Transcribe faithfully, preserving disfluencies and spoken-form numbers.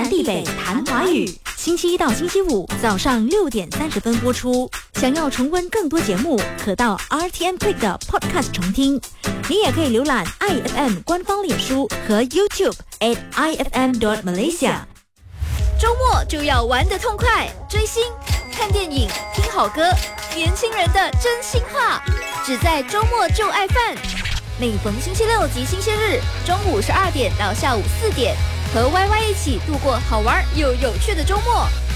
地北谈华语，星期一到星期五早上六点三十分播出。想要重温更多节目，可到 R T M Click 的 Podcast 重听。你也可以浏览 I F M 官方脸书和 YouTube at I F M dot Malaysia。 周末就要玩得痛快，追星、看电影、听好歌，年轻人的真心话，只在周末就爱饭。每逢星期六及星期日，中午十二点到下午四点，和 Y Y 一起度过好玩又有趣的周末。